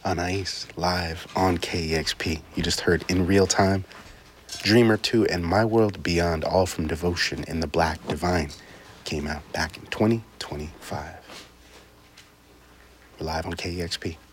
Anais live on KEXP. You just heard In Real Time, Dreamer 2, and My World Beyond, all from Devotion in the Black Divine. Came out back in 2025. We're live on KEXP.